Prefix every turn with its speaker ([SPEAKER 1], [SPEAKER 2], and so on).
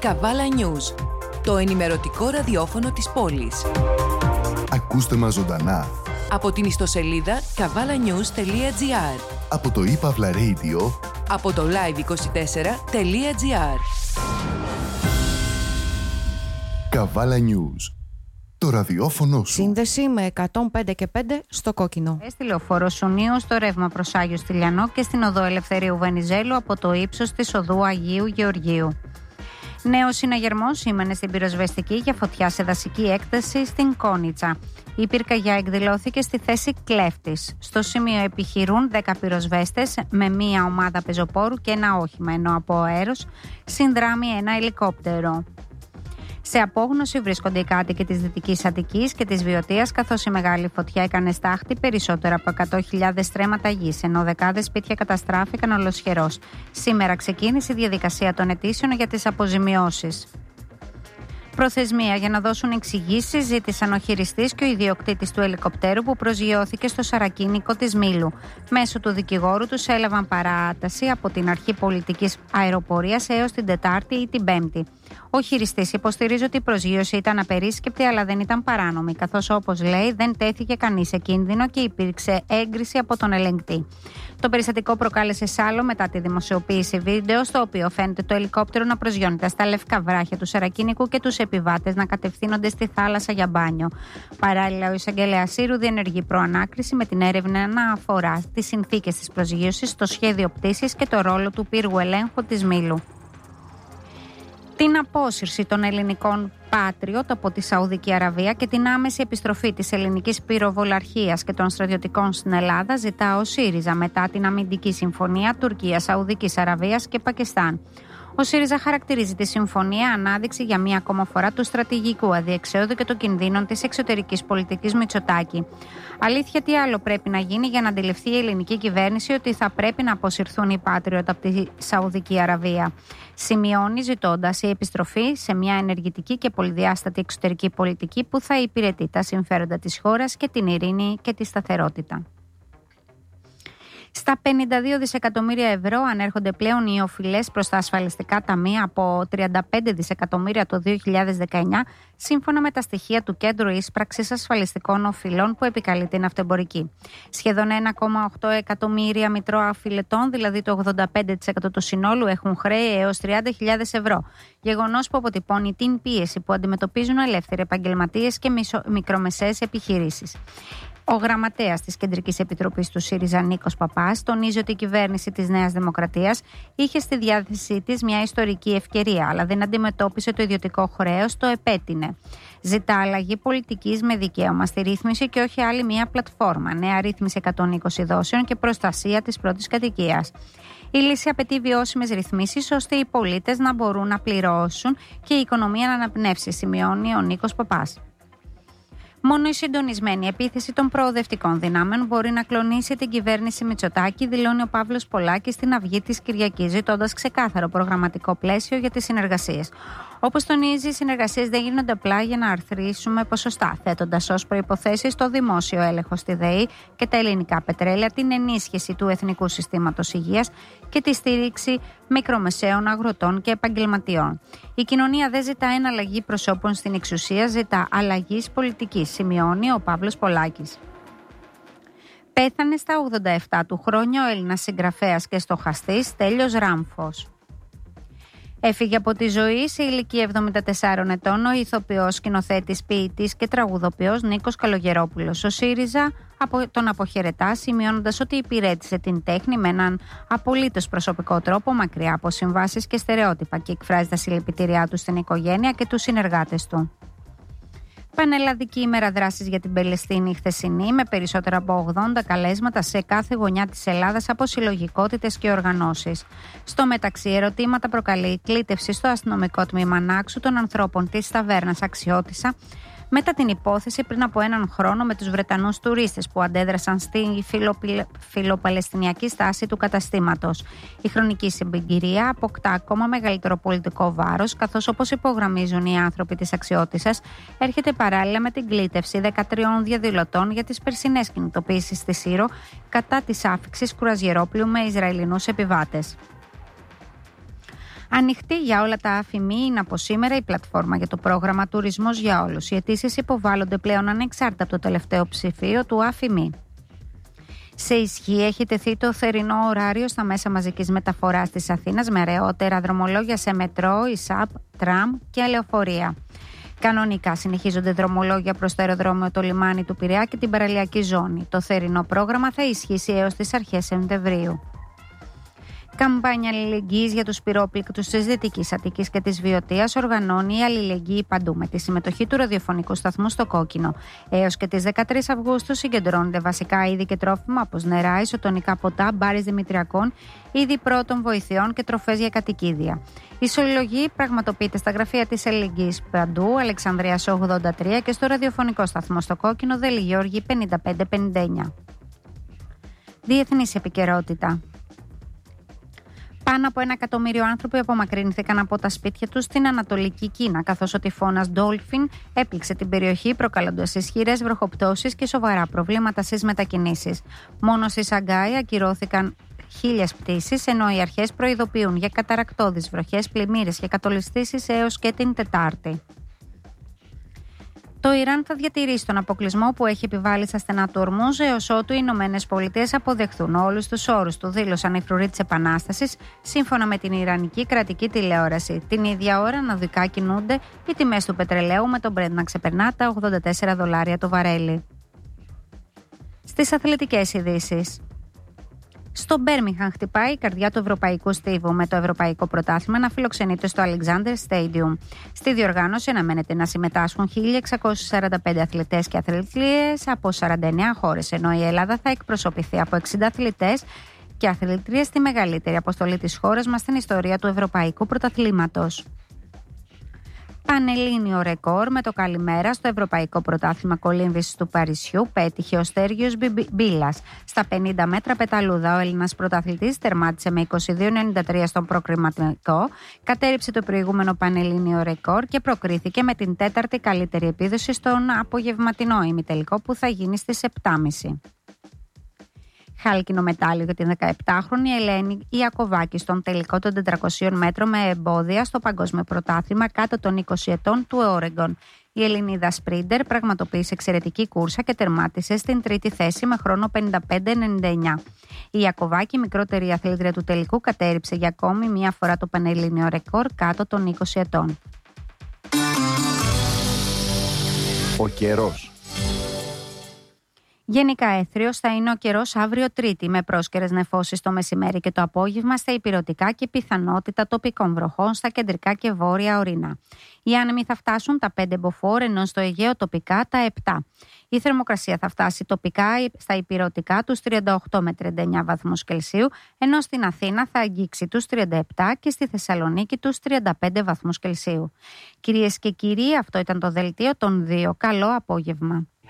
[SPEAKER 1] Καβάλα News, το ενημερωτικό ραδιόφωνο της πόλης.
[SPEAKER 2] Ακούστε μας ζωντανά
[SPEAKER 1] Από την ιστοσελίδα kavalanews.gr,
[SPEAKER 2] από το ipavla Radio,
[SPEAKER 1] από το live24.gr.
[SPEAKER 2] Καβάλα News, το ραδιόφωνο σου.
[SPEAKER 3] Σύνδεση με 105 και 5 στο κόκκινο.
[SPEAKER 4] Στη λεωφόρο Σουνίου, στο ρεύμα προς Άγιο Στυλιανό και στην οδό Ελευθερίου Βενιζέλου από το ύψος της οδού Αγίου Γεωργίου. Νέος συναγερμός σήμανε στην πυροσβεστική για φωτιά σε δασική έκταση στην Κόνιτσα. Η πυρκαγιά εκδηλώθηκε στη θέση κλέφτης. Στο σημείο επιχειρούν 10 πυροσβέστες με μία ομάδα πεζοπόρου και ένα όχημα, ενώ από αέρος συνδράμει ένα ελικόπτερο. Σε απόγνωση βρίσκονται οι κάτοικοι της Δυτικής Αττικής και της Βιωτίας, καθώς η μεγάλη φωτιά έκανε στάχτη περισσότερα από 100.000 στρέμματα γης, ενώ δεκάδες σπίτια καταστράφηκαν ολοσχερώς. Σήμερα ξεκίνησε η διαδικασία των αιτήσεων για τις αποζημιώσεις. Προθεσμία για να δώσουν εξηγήσεις ζήτησαν ο χειριστής και ο ιδιοκτήτης του ελικοπτέρου που προσγειώθηκε στο σαρακίνικο της Μήλου. Μέσω του δικηγόρου τους έλαβαν παράταση από την αρχή πολιτικής αεροπορίας έως την Τετάρτη ή την Πέμπτη. Ο χειριστής υποστηρίζει ότι η προσγείωση ήταν απερίσκεπτη αλλά δεν ήταν παράνομη, καθώς όπως λέει δεν τέθηκε κανείς σε κίνδυνο και υπήρξε έγκριση από τον ελεγκτή. Το περιστατικό προκάλεσε σάλο μετά τη δημοσιοποίηση βίντεο, στο οποίο φαίνεται το ελικόπτερο να προσγειώνεται στα λευκά βράχια του Σαρακίνικου και τους επιβάτες να κατευθύνονται στη θάλασσα για μπάνιο. Παράλληλα, ο εισαγγελέας Σύρου διενεργεί προανάκριση με την έρευνα να αφορά τις συνθήκες της προσγείωσης, το σχέδιο πτήσης και το ρόλο του πύργου ελέγχου της Μήλου. Την απόσυρση των ελληνικών Patriot από τη Σαουδική Αραβία και την άμεση επιστροφή της ελληνικής πυροβολαρχίας και των στρατιωτικών στην Ελλάδα ζητά ο ΣΥΡΙΖΑ μετά την αμυντική συμφωνία Τουρκίας, Σαουδικής Αραβίας και Πακιστάν. Ο ΣΥΡΙΖΑ χαρακτηρίζει τη συμφωνία ανάδειξη για μία ακόμα φορά του στρατηγικού αδιεξόδου και των κινδύνων της εξωτερικής πολιτικής Μητσοτάκη. Αλήθεια, τι άλλο πρέπει να γίνει για να αντιληφθεί η ελληνική κυβέρνηση ότι θα πρέπει να αποσυρθούν οι Patriot από τη Σαουδική Αραβία. Σημειώνει ζητώντας η επιστροφή σε μια ενεργητική και πολυδιάστατη εξωτερική πολιτική που θα υπηρετεί τα συμφέροντα της χώρας και την ειρήνη και τη σταθερότητα. Στα 52 δισεκατομμύρια ευρώ ανέρχονται πλέον οι οφειλές προς τα ασφαλιστικά ταμεία από 35 δισεκατομμύρια το 2019, σύμφωνα με τα στοιχεία του Κέντρου Ίσπραξης Ασφαλιστικών Οφειλών που επικαλεί την Αυτεμπορική. Σχεδόν 1,8 εκατομμύρια μητρώα οφειλετών, δηλαδή το 85% του συνόλου, έχουν χρέη έως 30.000 ευρώ. Γεγονός που αποτυπώνει την πίεση που αντιμετωπίζουν ελεύθεροι επαγγελματίες και μικρομεσαίες επιχειρήσεις. Ο γραμματέας της Κεντρικής Επιτροπής του ΣΥΡΙΖΑ, Νίκος Παπάς, τονίζει ότι η κυβέρνηση της Νέας Δημοκρατίας είχε στη διάθεσή της μια ιστορική ευκαιρία, αλλά δεν αντιμετώπισε το ιδιωτικό χρέος, το επέτεινε. Ζητά αλλαγή πολιτικής με δικαίωμα στη ρύθμιση και όχι άλλη μια πλατφόρμα, νέα ρύθμιση 120 δόσεων και προστασία της πρώτης κατοικίας. Η λύση απαιτεί βιώσιμες ρυθμίσεις ώστε οι πολίτες να μπορούν να πληρώσουν και η οικονομία να αναπνεύσει, σημειώνει ο Νίκος Παπάς. Μόνο η συντονισμένη επίθεση των προοδευτικών δυνάμεων μπορεί να κλονίσει την κυβέρνηση Μητσοτάκη, δηλώνει ο Παύλος Πολάκης στην Αυγή της Κυριακής, ζητώντας ξεκάθαρο προγραμματικό πλαίσιο για τις συνεργασίες. Όπως τονίζει, οι συνεργασίες δεν γίνονται απλά για να αρθρίσουμε ποσοστά, θέτοντας ως προϋποθέσεις το δημόσιο έλεγχο στη ΔΕΗ και τα ελληνικά πετρέλαια, την ενίσχυση του Εθνικού Συστήματος Υγείας και τη στήριξη μικρομεσαίων αγροτών και επαγγελματιών. Η κοινωνία δεν ζητά εναλλαγή προσώπων στην εξουσία, ζητά αλλαγής πολιτικής, σημειώνει ο Παύλος Πολάκης. Πέθανε στα 87 του χρόνια ο Έλληνας συγγραφέας και στοχαστής Στέλιος Ράμφος. Έφυγε από τη ζωή σε ηλικία 74 ετών ο ηθοποιός, σκηνοθέτης, ποιητής και τραγουδοποιός Νίκος Καλογερόπουλος. Ο ΣΥΡΙΖΑ τον αποχαιρετά, σημειώνοντας ότι υπηρέτησε την τέχνη με έναν απολύτως προσωπικό τρόπο, μακριά από συμβάσεις και στερεότυπα, και εκφράζει τα συλληπιτήριά του στην οικογένεια και τους συνεργάτες του. Πανελλαδική ημέρα δράσης για την Παλαιστίνη χθεσινή, με περισσότερα από 80 καλέσματα σε κάθε γωνιά της Ελλάδας από συλλογικότητες και οργανώσεις. Στο μεταξύ, ερωτήματα προκαλεί η κλήτευση στο αστυνομικό τμήμα Νάξου των ανθρώπων της ταβέρνας Αξιώτισσα μετά την υπόθεση πριν από έναν χρόνο με τους Βρετανούς τουρίστες που αντέδρασαν στη φιλοπαλαιστινιακή στάση του καταστήματος. Η χρονική συγκυρία αποκτά ακόμα μεγαλύτερο πολιτικό βάρος, καθώς, όπως υπογραμμίζουν οι άνθρωποι της Αξιώτισσας, έρχεται παράλληλα με την κλήτευση 13 διαδηλωτών για τις περσινές κινητοποιήσεις στη Σύρο κατά της άφιξης κρουαζιερόπλοιου με Ισραηλινούς επιβάτες. Ανοιχτή για όλα τα ΑΦΗΜΗ είναι από σήμερα η πλατφόρμα για το πρόγραμμα Τουρισμός για Όλους. Οι αιτήσεις υποβάλλονται πλέον ανεξάρτητα από το τελευταίο ψηφίο του ΑΦΗΜΗ. Σε ισχύ έχει τεθεί το θερινό ωράριο στα μέσα μαζικής μεταφοράς της Αθήνας με αραιότερα δρομολόγια σε μετρό, ΙΣΑΠ, τραμ και λεωφορεία. Κανονικά συνεχίζονται δρομολόγια προς το αεροδρόμιο, το λιμάνι του Πειραιά και την παραλιακή ζώνη. Το θερινό πρόγραμμα θα ισχύσει έως τις αρχές Σεπτεμβρίου. Καμπάνια αλληλεγγύης για τους πυρόπληκτους της Δυτικής Αττικής και της Βιωτίας οργανώνει η Αλληλεγγύη Παντού με τη συμμετοχή του ραδιοφωνικού σταθμού στο Κόκκινο. Έως και τις 13 Αυγούστου συγκεντρώνονται βασικά είδη και τρόφιμα όπως νερά, ισοτονικά ποτά, μπάρες δημητριακών, είδη πρώτων βοηθειών και τροφές για κατοικίδια. Η συλλογή πραγματοποιείται στα γραφεία της Αλληλεγγύης Παντού, Αλεξανδρίας 83 και στο ραδιοφωνικό σταθμό στο Κόκκινο, Δέλη Γεώργη 5559. Διεθνής επικαιρότητα. Πάνω από 1 εκατομμύριο άνθρωποι απομακρύνθηκαν από τα σπίτια τους στην Ανατολική Κίνα, καθώς ο τυφώνας Ντόλφιν έπληξε την περιοχή, προκαλώντας ισχυρές βροχοπτώσεις και σοβαρά προβλήματα στις μετακινήσεις. Μόνο στη Σαγκάη ακυρώθηκαν 1.000 πτήσεις, ενώ οι αρχές προειδοποιούν για καταρρακτώδεις βροχές, πλημμύρες και κατολιστήσεις έως και την Τετάρτη. Το Ιράν θα διατηρήσει τον αποκλεισμό που έχει επιβάλει στα στενά του Ορμούζ έως ότου οι Ηνωμένες Πολιτείες αποδεχθούν όλους τους όρους του, δήλωσαν οι φρουροί της Επανάστασης, σύμφωνα με την Ιρανική κρατική τηλεόραση. Την ίδια ώρα αναδικά κινούνται οι τιμές του πετρελαίου, με τον Brent να ξεπερνά τα $84 το βαρέλι. Στις αθλητικές ειδήσεις. Στο Μπέρμιγχαμ χτυπάει η καρδιά του ευρωπαϊκού στίβου, με το ευρωπαϊκό πρωτάθλημα να φιλοξενείται στο Alexander Stadium. Στη διοργάνωση αναμένεται να συμμετάσχουν 1.645 αθλητές και αθλητρίες από 49 χώρες, ενώ η Ελλάδα θα εκπροσωπηθεί από 60 αθλητές και αθλητρίες στη μεγαλύτερη αποστολή της χώρας μας στην ιστορία του ευρωπαϊκού πρωταθλήματος. Πανελλήνιο ρεκόρ με το καλημέρα στο Ευρωπαϊκό Πρωτάθλημα Κολύμβησης του Παρισιού πέτυχε ο Στέργιος Μπίλας. Στα 50 μέτρα πεταλούδα, ο Έλληνας πρωταθλητής τερμάτισε με 22,93 στον προκριματικό, κατέρριψε το προηγούμενο πανελλήνιο ρεκόρ και προκρίθηκε με την τέταρτη καλύτερη επίδοση στον απογευματινό ημιτελικό που θα γίνει στις 7.30. Χάλκινο μετάλλιο για την 17χρονη Ελένη Ιακωβάκη στον τελικό των 400 μέτρων με εμπόδια στο Παγκόσμιο Πρωτάθλημα κάτω των 20 ετών του Όρεγκον. Η Ελληνίδα σπρίντερ πραγματοποίησε εξαιρετική κούρσα και τερμάτισε στην τρίτη θέση με χρόνο 55,99. Η Ιακωβάκη, μικρότερη αθλήτρια του τελικού, κατέρριψε για ακόμη μία φορά το πανελλήνιο ρεκόρ κάτω των 20 ετών.
[SPEAKER 5] Ο καιρός.
[SPEAKER 4] Γενικά έθριος θα είναι ο καιρός αύριο Τρίτη, με πρόσκαιρες νεφώσεις το μεσημέρι και το απόγευμα στα ηπειρωτικά και πιθανότητα τοπικών βροχών στα κεντρικά και βόρεια ορεινά. Οι άνεμοι θα φτάσουν τα 5 μποφόρ, ενώ στο Αιγαίο τοπικά τα 7. Η θερμοκρασία θα φτάσει τοπικά στα ηπειρωτικά τους 38 με 39 βαθμούς Κελσίου, ενώ στην Αθήνα θα αγγίξει τους 37 και στη Θεσσαλονίκη τους 35 βαθμούς Κελσίου. Κυρίες και κύριοι, αυτό ήταν το δελτίο των 2. Καλό απόγευμα.